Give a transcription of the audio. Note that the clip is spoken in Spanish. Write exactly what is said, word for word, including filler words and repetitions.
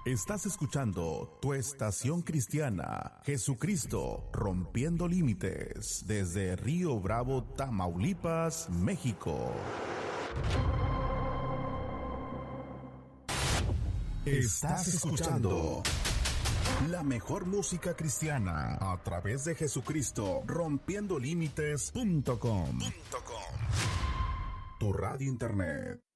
Estás escuchando tu estación cristiana, Jesucristo Rompiendo Límites, desde Río Bravo, Tamaulipas, México. Estás escuchando la mejor música cristiana a través de Jesucristo Rompiendo Límites punto com, tu radio internet.